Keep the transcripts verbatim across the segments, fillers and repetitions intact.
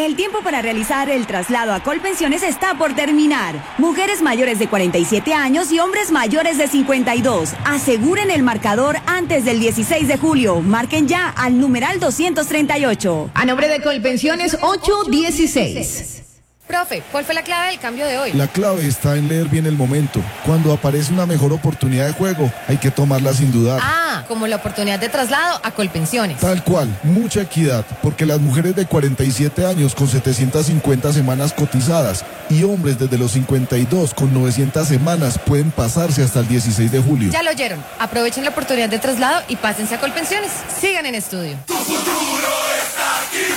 El tiempo para realizar el traslado a Colpensiones está por terminar. Mujeres mayores de cuarenta y siete años y hombres mayores de cincuenta y dos. Aseguren el marcador antes del dieciséis de julio. Marquen ya al numeral doscientos treinta y ocho. A nombre de Colpensiones ocho dieciséis. Profe, ¿cuál fue la clave del cambio de hoy? La clave está en leer bien el momento. Cuando aparece una mejor oportunidad de juego, hay que tomarla sin dudar. Ah, como la oportunidad de traslado a Colpensiones. Tal cual, mucha equidad, porque las mujeres de cuarenta y siete años con setecientas cincuenta semanas cotizadas y hombres desde los cincuenta y dos con novecientas semanas pueden pasarse hasta el dieciséis de julio. Ya lo oyeron. Aprovechen la oportunidad de traslado y pásense a Colpensiones. Sigan en estudio. Tu futuro está aquí.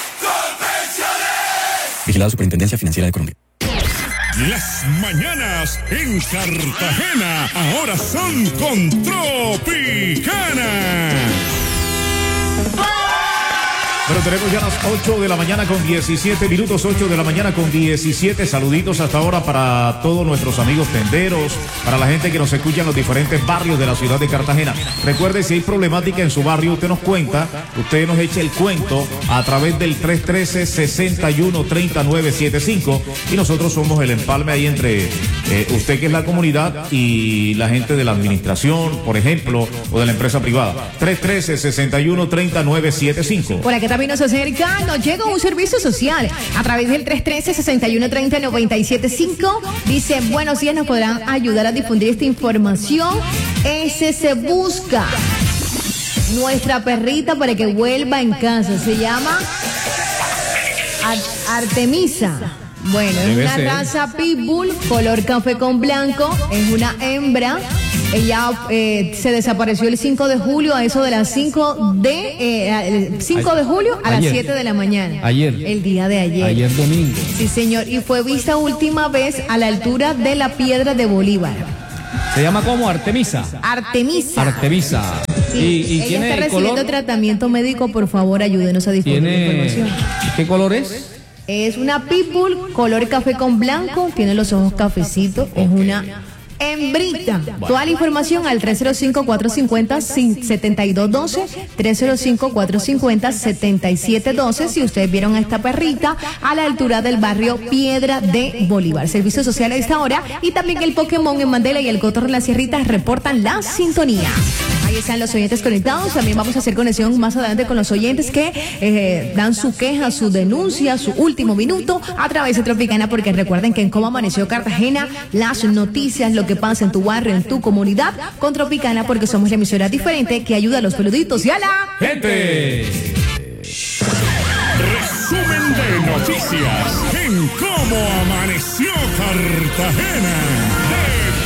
Vigilada Superintendencia Financiera de Colombia. Las mañanas en Cartagena ahora son con Tropicana. Bueno, tenemos ya las ocho de la mañana con diecisiete minutos, ocho de la mañana con diecisiete. Saluditos hasta ahora para todos nuestros amigos tenderos, para la gente que nos escucha en los diferentes barrios de la ciudad de Cartagena. Recuerde, si hay problemática en su barrio, usted nos cuenta, usted nos echa el cuento a través del tres uno tres, seis uno, tres nueve siete cinco y nosotros somos el empalme ahí entre eh, usted que es la comunidad y la gente de la administración, por ejemplo, o de la empresa privada. tres uno tres, seis uno, tres nueve siete cinco. Por aquí también nos acerca, nos llega un servicio social a través del tres uno tres, seis uno, tres nueve siete cinco. Dice, buenos días, nos podrán ayudar a difundir esta información. Ese se busca nuestra perrita para que vuelva en casa. Se llama Ar Artemisa. Bueno, es una raza pitbull, color café con blanco, es una hembra. Ella eh, se desapareció el cinco de julio a eso de las cinco de eh, el cinco de julio a ayer, las siete de la mañana. Ayer. El día de ayer. Ayer domingo. Sí, señor. Y fue vista última vez a la altura de la Piedra de Bolívar. ¿Se llama cómo? Artemisa. Artemisa. Artemisa. Sí. ¿Y, y ella tiene está recibiendo color? Tratamiento médico. Por favor, ayúdenos a difundir la información. ¿Qué color es? Es una pitbull, color café con blanco. Tiene los ojos cafecitos. Okay. Es una hembrita. Bueno. Toda la información al tres cero cinco, cuatro cinco cero, siete dos uno dos, tres cero cinco, cuatro cinco cero, siete siete uno dos. Si ustedes vieron a esta perrita a la altura del barrio Piedra de Bolívar. Servicio social a esta hora. Y también el Pokémon en Mandela y el Cotorro en las Sierritas reportan la sintonía. Ahí están los oyentes conectados. También vamos a hacer conexión más adelante con los oyentes que eh, dan su queja, su denuncia, su último minuto a través de Tropicana, porque recuerden que en Cómo Amaneció Cartagena, las noticias, lo que pasa en tu barrio, en tu comunidad, con Tropicana, porque somos la emisora diferente que ayuda a los peluditos y a la gente. Resumen de noticias en Cómo Amaneció Cartagena de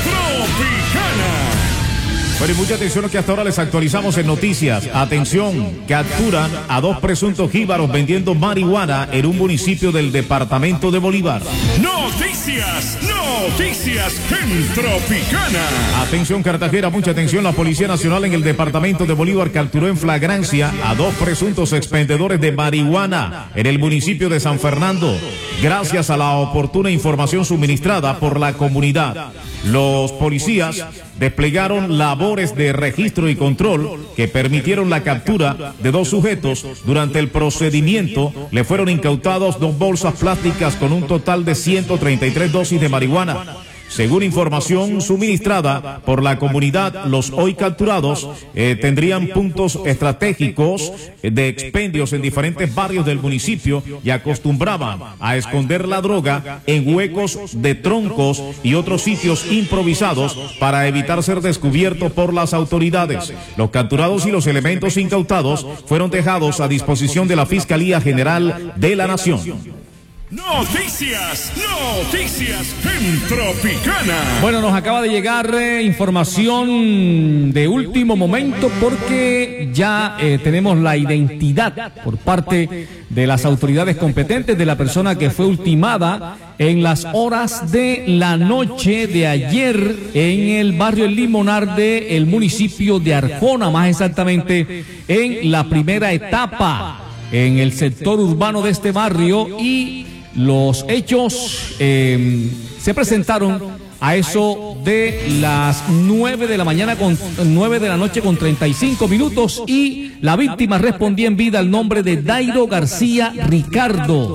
Tropicana. Bueno, y mucha atención, que hasta ahora les actualizamos en noticias. Atención, capturan a dos presuntos jíbaros vendiendo marihuana en un municipio del departamento de Bolívar. Noticias, noticias en Tropicana. Atención, Cartagena, mucha atención. La Policía Nacional en el departamento de Bolívar capturó en flagrancia a dos presuntos expendedores de marihuana en el municipio de San Fernando, gracias a la oportuna información suministrada por la comunidad. Los policías desplegaron labores de registro y control que permitieron la captura de dos sujetos. Durante el procedimiento le fueron incautados dos bolsas plásticas con un total de ciento treinta y tres dosis de marihuana. Según información suministrada por la comunidad, los hoy capturados eh, tendrían puntos estratégicos de expendios en diferentes barrios del municipio y acostumbraban a esconder la droga en huecos de troncos y otros sitios improvisados para evitar ser descubiertos por las autoridades. Los capturados y los elementos incautados fueron dejados a disposición de la Fiscalía General de la Nación. Noticias, noticias en Tropicana. Bueno, nos acaba de llegar eh, información de último momento, porque ya eh, tenemos la identidad por parte de las autoridades competentes de la persona que fue ultimada en las horas de la noche de ayer en el barrio El Limonar del municipio de Arjona, más exactamente en la primera etapa en el sector urbano de este barrio. Y los hechos eh, se presentaron a eso de las nueve de la mañana con nueve de la noche con treinta y cinco minutos, y la víctima respondía en vida al nombre de Dairo García Ricardo.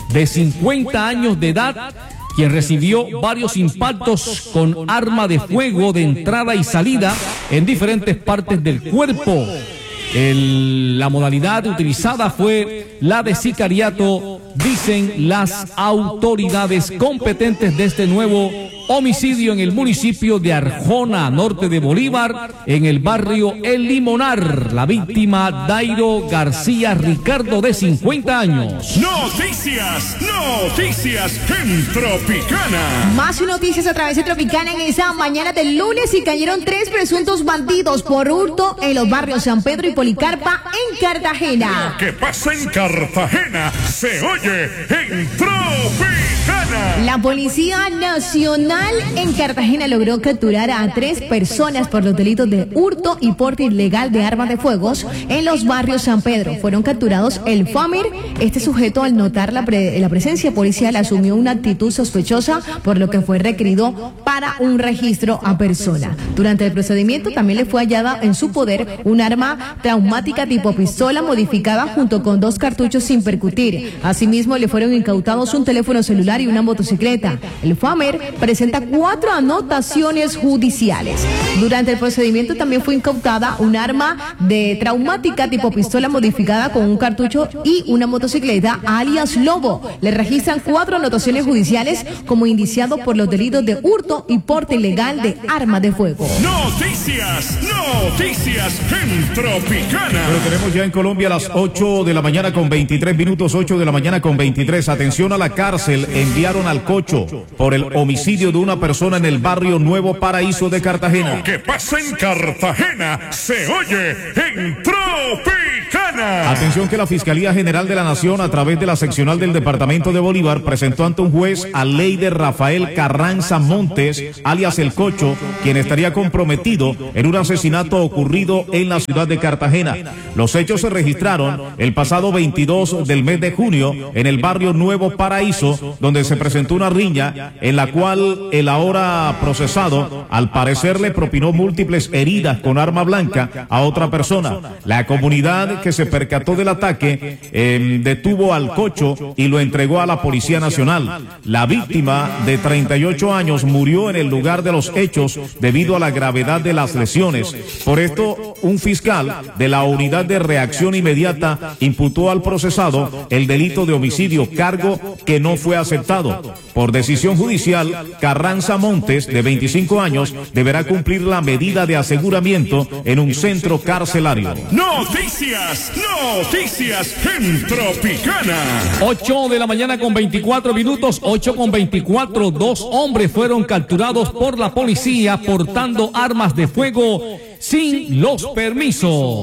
de cincuenta años de edad, quien recibió varios impactos con arma de fuego de entrada y salida en diferentes partes del cuerpo. El, la modalidad utilizada fue la de sicariato, dicen las autoridades competentes de este nuevo homicidio en el municipio de Arjona, norte de Bolívar, en el barrio El Limonar. La víctima, Dairo García Ricardo, de cincuenta años. Noticias, noticias en Tropicana. Más noticias a través de Tropicana en esa mañana del lunes, y cayeron tres presuntos bandidos por hurto en los barrios San Pedro y Policarpa en Cartagena. Lo que pasa en Cartagena se oye en Tropicana. La Policía Nacional en Cartagena logró capturar a tres personas por los delitos de hurto y porte ilegal de armas de fuego en los barrios San Pedro. Fueron capturados el Famer. Este sujeto, al notar la, pre la presencia policial, asumió una actitud sospechosa, por lo que fue requerido para un registro a persona. Durante el procedimiento también le fue hallada en su poder un arma traumática tipo pistola modificada junto con dos cartuchos sin percutir. Asimismo, le fueron incautados un teléfono celular y una motocicleta. El Famer presenta cuatro anotaciones judiciales. Durante el procedimiento también fue incautada un arma de traumática tipo pistola modificada con un cartucho y una motocicleta, alias Lobo. Le registran cuatro anotaciones judiciales como indiciado por los delitos de hurto y porte ilegal de armas de fuego. Noticias, noticias en Tropicana. Pero tenemos ya en Colombia a las ocho de la mañana con veintitrés minutos, ocho de la mañana con veintitrés. Atención a la cárcel, enviaron al Cocho por el homicidio de una persona en el barrio Nuevo Paraíso de Cartagena. Lo que pasa en Cartagena se oye en Tropicana. Atención que la Fiscalía General de la Nación, a través de la seccional del Departamento de Bolívar, presentó ante un juez a Leider Rafael Carranza Montes, alias El Cocho, quien estaría comprometido en un asesinato ocurrido en la ciudad de Cartagena. Los hechos se registraron el pasado veintidós del mes de junio en el barrio Nuevo Paraíso, donde se presentó una riña en la cual el ahora procesado, al parecer, le propinó múltiples heridas con arma blanca a otra persona. La comunidad que se percató del ataque eh, detuvo al Cocho y lo entregó a la Policía Nacional. La víctima, de treinta y ocho años, murió en el lugar de los hechos debido a la gravedad de las lesiones. Por esto, un fiscal de la Unidad de Reacción Inmediata imputó al procesado el delito de homicidio, cargo que no fue aceptado. Por decisión judicial, Carranza Montes, de veinticinco años, deberá cumplir la medida de aseguramiento en un centro carcelario. Noticias, noticias en Tropicana. ocho de la mañana con veinticuatro minutos, ocho con veinticuatro. Dos hombres fueron capturados por la policía portando armas de fuego sin los permisos.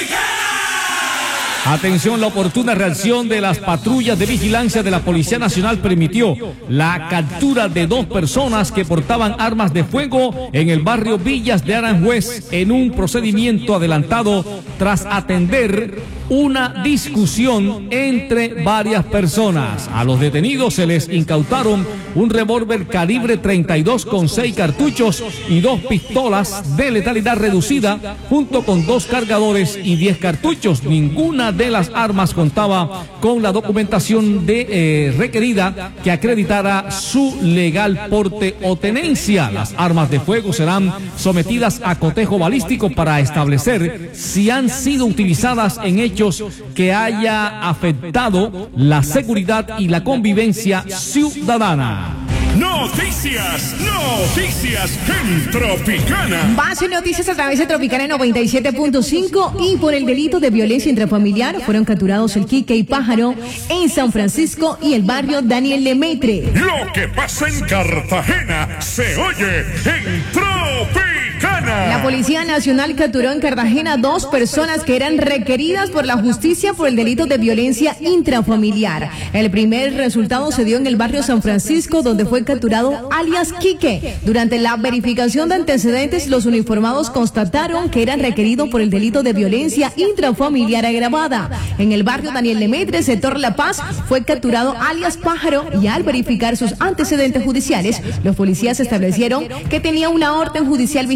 Atención, la oportuna reacción de las patrullas de vigilancia de la Policía Nacional permitió la captura de dos personas que portaban armas de fuego en el barrio Villas de Aranjuez, en un procedimiento adelantado tras atender una discusión entre varias personas. A los detenidos se les incautaron un revólver calibre treinta y dos con seis cartuchos y dos pistolas de letalidad reducida, junto con dos cargadores y diez cartuchos. Ninguna de las armas contaba con la documentación de, eh, requerida que acreditara su legal porte o tenencia. Las armas de fuego serán sometidas a cotejo balístico para establecer si han sido utilizadas en hechos que haya afectado la seguridad y la convivencia ciudadana. Noticias, noticias en Tropicana. Base noticias a través de Tropicana noventa y siete punto cinco. Y por el delito de violencia intrafamiliar fueron capturados el Quique y Pájaro en San Francisco y el barrio Daniel Lemaitre. Lo que pasa en Cartagena se oye en Tropicana. La Policía Nacional capturó en Cartagena dos personas que eran requeridas por la justicia por el delito de violencia intrafamiliar. El primer resultado se dio en el barrio San Francisco, donde fue capturado alias Quique. Durante la verificación de antecedentes, los uniformados constataron que eran requeridos por el delito de violencia intrafamiliar agravada. En el barrio Daniel Lemaitre, sector La Paz, fue capturado alias Pájaro, y al verificar sus antecedentes judiciales, los policías establecieron que tenía una orden judicial vigente por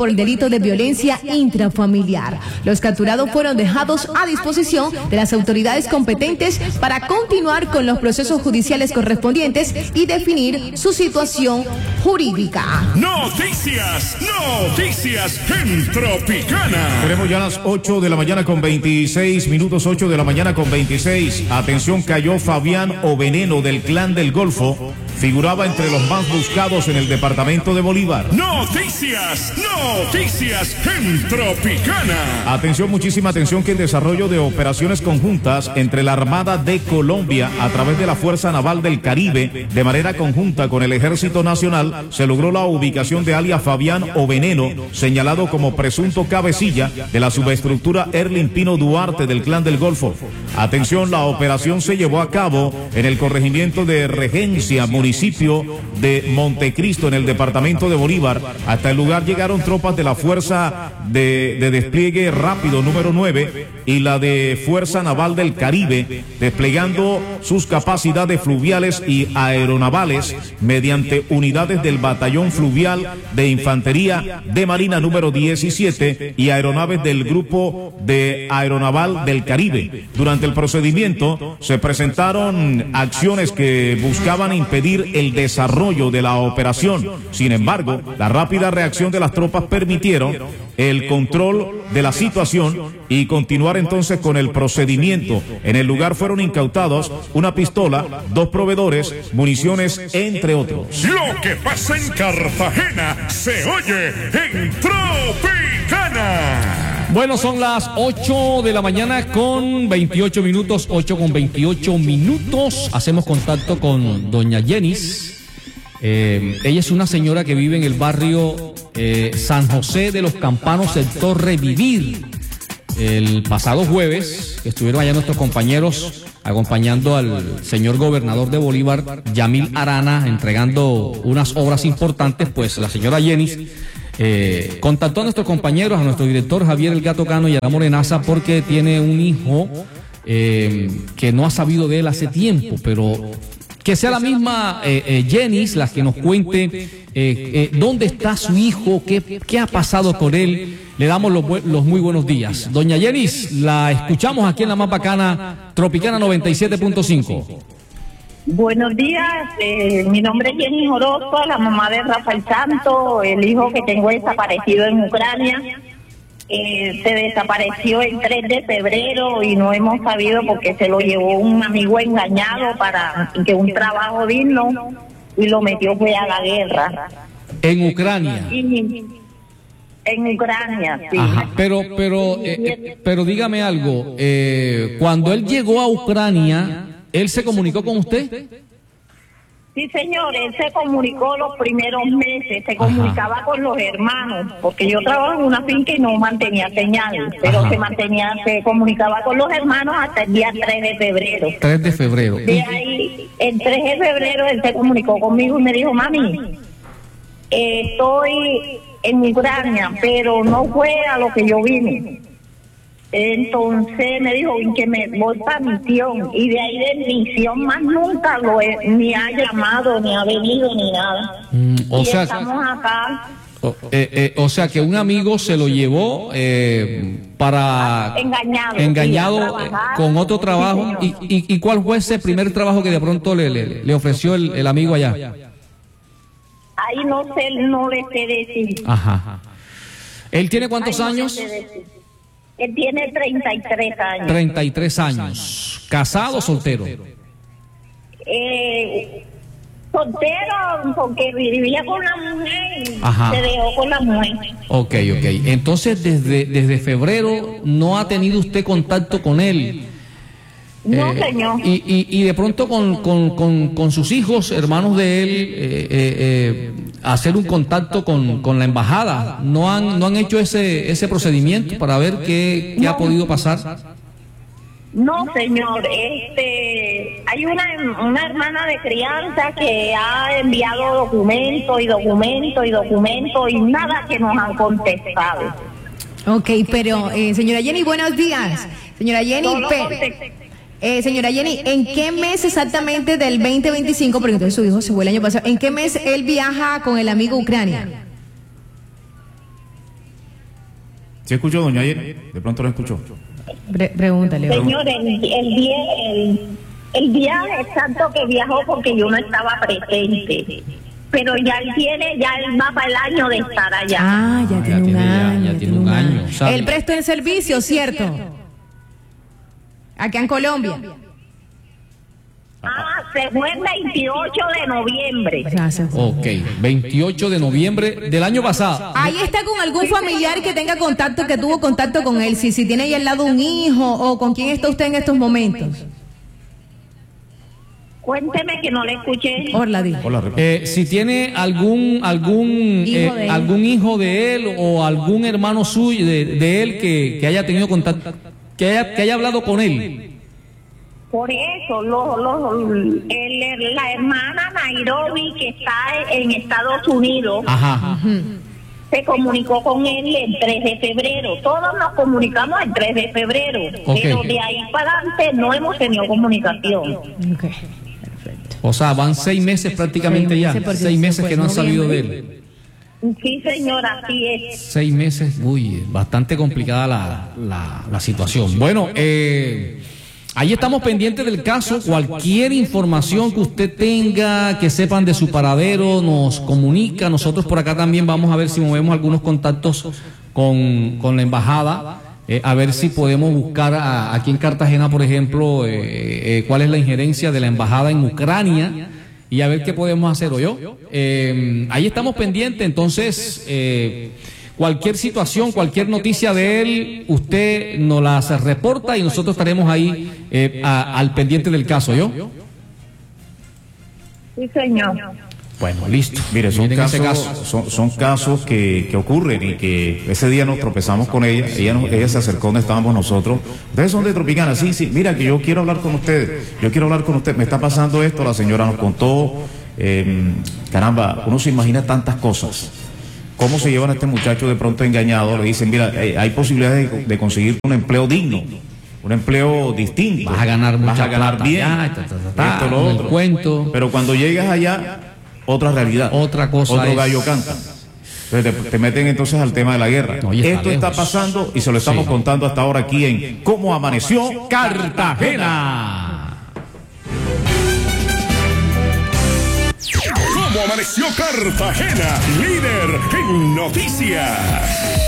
por el delito de violencia intrafamiliar. Los capturados fueron dejados a disposición de las autoridades competentes para continuar con los procesos judiciales correspondientes y definir su situación jurídica. Noticias, noticias en Tropicana. Tenemos ya las ocho de la mañana con veintiséis minutos, ocho de la mañana con veintiséis. Atención, cayó Fabián O Veneno del Clan del Golfo. Figuraba entre los más buscados en el departamento de Bolívar. Noticias, noticias en Tropicana. Atención, muchísima atención, que el desarrollo de operaciones conjuntas entre la Armada de Colombia a través de la Fuerza Naval del Caribe, de manera conjunta con el Ejército Nacional, se logró la ubicación de alias Fabián O Veneno, señalado como presunto cabecilla de la subestructura Erlin Pino Duarte del Clan del Golfo. Atención, la operación se llevó a cabo en el corregimiento de Regencia, municipio de Montecristo, en el departamento de Bolívar. Hasta el lugar llegaron tropas de la Fuerza de, de Despliegue Rápido número nueve y la de Fuerza Naval del Caribe, desplegando sus capacidades fluviales y aeronavales mediante unidades del Batallón Fluvial de Infantería de Marina número diecisiete y aeronaves del Grupo de Aeronaval del Caribe. Durante el procedimiento se presentaron acciones que buscaban impedir el desarrollo de la operación. Sin embargo, la rápida reacción de las tropas permitieron el control de la situación y continuar entonces con el procedimiento. En el lugar fueron incautados una pistola, dos proveedores, municiones, entre otros. Lo que pasa en Cartagena se oye en Tropicana. Bueno, son las ocho de la mañana con veintiocho minutos, ocho con veintiocho minutos. Hacemos contacto con doña Jenis. Eh, ella es una señora que vive en el barrio eh, San José de los Campanos, sector Revivir. El pasado jueves estuvieron allá nuestros compañeros acompañando al señor gobernador de Bolívar, Yamil Arana, entregando unas obras importantes. Pues la señora Jenis eh, contactó a nuestros compañeros, a nuestro director Javier El Gato Cano y a la Morenaza, porque tiene un hijo eh, que no ha sabido de él hace tiempo, pero que sea la misma eh, eh, Jenis la que nos cuente eh, eh, dónde está su hijo, qué, qué ha pasado con él. Le damos los, los muy buenos días. Doña Jenis, la escuchamos aquí en la más bacana Tropicana noventa y siete punto cinco. Buenos días, eh, mi nombre es Jenis Orozco, la mamá de Rafael Santo, el hijo que tengo desaparecido en Ucrania. Eh, se desapareció el tres de febrero y no hemos sabido porque se lo llevó un amigo engañado para que un trabajo digno y lo metió fue a la guerra. En Ucrania. Y, en Ucrania, sí. Ajá, pero, pero, eh, pero dígame algo, eh, cuando él llegó a Ucrania, ¿él se comunicó con usted? Sí, señor, él se comunicó los primeros meses, se comunicaba Ajá. con los hermanos, porque yo trabajo en una finca y no mantenía señal, pero Ajá. se mantenía, se comunicaba con los hermanos hasta el día tres de febrero. tres de febrero. De ahí, el tres de febrero, él se comunicó conmigo y me dijo, mami, eh, estoy en Ucrania, pero no fue a lo que yo vine. Entonces me dijo que me voy para misión, y de ahí de misión más nunca lo he, ni ha llamado, ni ha venido, ni nada. Mm, o y sea, estamos acá. O, eh, eh, o sea que un amigo se lo llevó eh, para... Engañado. Engañado sí, con otro trabajo. Sí, ¿Y, y, ¿Y cuál fue ese primer trabajo que de pronto le, le, le ofreció el, el amigo allá? Ahí no sé, no le sé decir. Ajá. ¿Él tiene cuántos Ahí años? No Él tiene treinta y tres años. treinta y tres años. ¿Casado o soltero? Eh, soltero, porque vivía con la mujer y Ajá. se dejó con la mujer. Ok, ok. Entonces, desde, desde febrero no ha tenido usted contacto con él. No, eh, señor. Y, y, y de pronto con, con, con, con sus hijos, hermanos de él, eh, eh, eh, hacer un contacto con, con la embajada. ¿No han, no han hecho ese, ese procedimiento para ver qué, qué no. ha podido pasar? No, señor. Este, hay una, una hermana de crianza que ha enviado documentos y documentos y documentos y nada que nos han contestado. Ok, pero eh, señora Jenny, buenos días. Señora Jenny, Eh, señora Jenny, ¿en qué mes exactamente del veinte veinticinco, porque entonces su hijo se fue el año pasado, ¿en qué mes él viaja con el amigo a Ucrania? ¿Sí escuchó, doña Jenny? De pronto lo escuchó. Pre pregúntale. Señor, el, el, día, el, el día exacto que viajó, porque yo no estaba presente, pero ya él tiene, ya él va para el año de estar allá. Ah, ya Ah, tiene ya un tiene, ya- año. ya tiene un año, ¿sabe? Él prestó el servicio, ¿cierto? Acá en Colombia. Ah, se fue el veintiocho de noviembre. O sea, se fue. Ok, veintiocho de noviembre del año pasado. Ahí está con algún familiar que tenga contacto, que tuvo contacto con él. Si, si tiene ahí al lado un hijo o con quién está usted en estos momentos. Cuénteme que no le escuché. Orla, di. Hola, Eh, si tiene algún algún Hijo eh, de él. algún hijo de él o algún hermano suyo de, de él que, que haya tenido contacto, que haya, que haya hablado con él. Por eso, lo, lo, el- la hermana Nairobi, que está en Estados Unidos, Ajá. se comunicó con él el tres de febrero. Todos nos comunicamos el tres de febrero, Ok. pero de ahí para adelante no hemos tenido comunicación. Ok. O sea, van seis meses prácticamente Seis ya, meses, porque seis se meses fue que no han en salido de noviembre. él. Sí, señora, así es. Seis meses, uy, bastante complicada la, la, la situación. Bueno, eh, ahí estamos pendientes del caso. Cualquier información que usted tenga, que sepan de su paradero, nos comunica. Nosotros por acá también vamos a ver si movemos algunos contactos con, con la embajada. Eh, a ver si podemos buscar a- aquí en Cartagena, por ejemplo, eh, eh, cuál es la injerencia de la embajada en Ucrania y a ver qué podemos hacer, ¿o yo? Eh, ahí estamos pendientes, entonces, eh, cualquier situación, cualquier noticia de él, usted nos las reporta y nosotros estaremos ahí eh, a- al pendiente del caso, ¿yo? Sí, señor. Bueno, listo. Mire, son Miren ese casos, caso. son, son casos que, que ocurren y que ese día nos tropezamos con ella, ella, nos- ella se acercó donde estábamos nosotros. Ustedes son de Tropicana, sí, sí, mira que yo quiero hablar con ustedes, yo quiero hablar con ustedes, me está pasando esto, la señora nos contó, eh, caramba, uno se imagina tantas cosas. ¿Cómo se llevan a este muchacho de pronto engañado? Le dicen, mira, eh, hay posibilidades de, de conseguir un empleo digno, un empleo distinto. Vas a ganar mucha vas a ganar plata bien, allá, ta, ta, ta, ta, esto, lo con el otro. cuento. Pero cuando llegas allá, otra realidad. Otra cosa Otro es- gallo canta. Entonces te, te meten entonces al tema de la guerra. No, y está Esto está lejos. pasando y se lo estamos Sí. contando hasta ahora aquí en Cómo Amaneció Cartagena. ¿Cómo amaneció Cartagena? Líder en noticias.